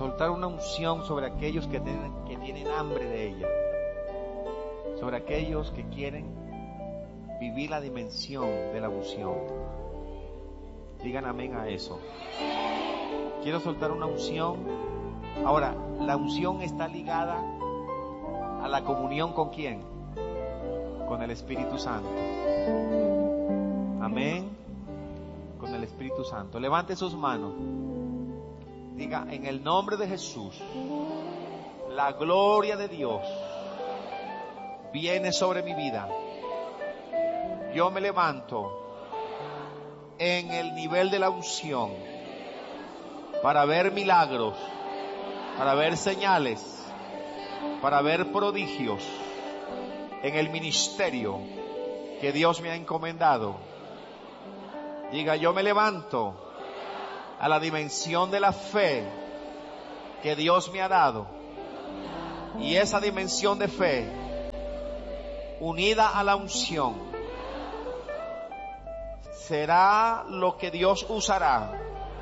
soltar una unción sobre aquellos que tienen hambre de ella, sobre aquellos que quieren vivir la dimensión de la unción. Digan amén a eso. Quiero soltar una unción. Ahora, la unción está ligada a la comunión ¿con quién? Con el Espíritu Santo. Amén. Con el Espíritu Santo. Levante sus manos. Diga, en el nombre de Jesús, la gloria de Dios viene sobre mi vida. Yo me levanto en el nivel de la unción para ver milagros, para ver señales, para ver prodigios en el ministerio que Dios me ha encomendado. Diga, yo me levanto a la dimensión de la fe que Dios me ha dado, y esa dimensión de fe unida a la unción será lo que Dios usará.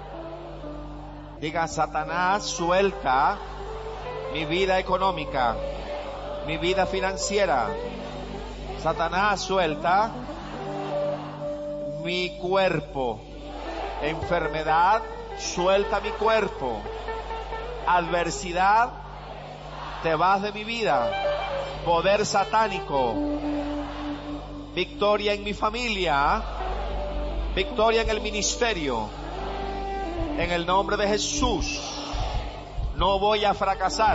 Diga, Satanás, suelta mi vida económica, mi vida financiera. Satanás, suelta mi cuerpo. Enfermedad, suelta mi cuerpo. Adversidad, te vas de mi vida. Poder satánico, victoria en mi familia, victoria en el ministerio. En el nombre de Jesús, no voy a fracasar,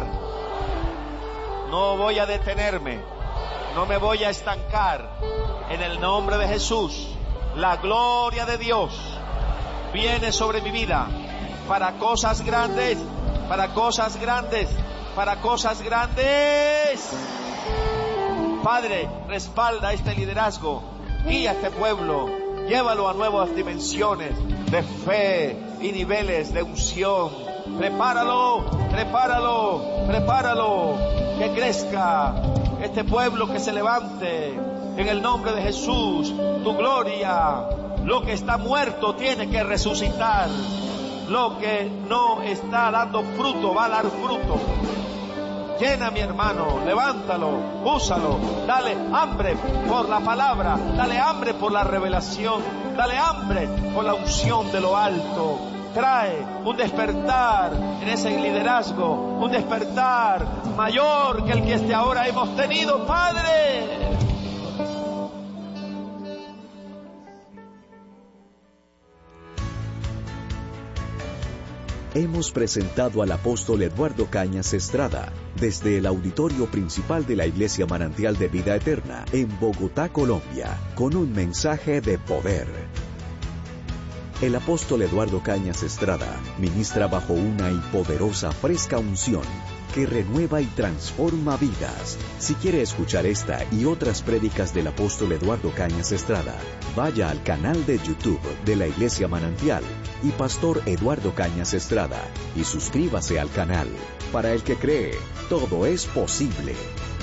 no voy a detenerme, no me voy a estancar. En el nombre de Jesús, la gloria de Dios viene sobre mi vida para cosas grandes, para cosas grandes, para cosas grandes. Padre, respalda este liderazgo, guía a este pueblo, llévalo a nuevas dimensiones de fe y niveles de unción. Prepáralo, prepáralo, prepáralo, que crezca este pueblo, que se levante en el nombre de Jesús. Tu gloria, lo que está muerto tiene que resucitar, lo que no está dando fruto va a dar fruto. Llena, mi hermano, levántalo, úsalo, dale hambre por la palabra, dale hambre por la revelación, dale hambre por la unción de lo alto. Trae un despertar en ese liderazgo, un despertar mayor que el que hasta ahora hemos tenido, Padre. Hemos presentado al apóstol Eduardo Cañas Estrada desde el auditorio principal de la Iglesia Manantial de Vida Eterna en Bogotá, Colombia, con un mensaje de poder. El apóstol Eduardo Cañas Estrada ministra bajo una y poderosa fresca unción que renueva y transforma vidas. Si quiere escuchar esta y otras prédicas del apóstol Eduardo Cañas Estrada, vaya al canal de YouTube de la Iglesia Manantial y Pastor Eduardo Cañas Estrada y suscríbase al canal. Para el que cree, todo es posible.